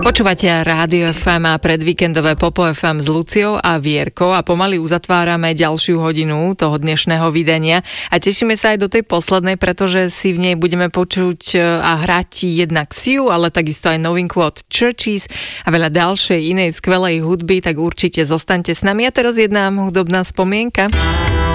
Počúvate Rádio FM a predvíkendové Popo FM s Luciou a Vierkou a pomaly uzatvárame ďalšiu hodinu toho dnešného vydania a tešíme sa aj do tej poslednej, pretože si v nej budeme počuť a hrať jednak Siu, ale takisto aj novinku od Churches a veľa ďalšej inej skvelej hudby, tak určite zostaňte s nami. A teraz jedna hudobná spomienka.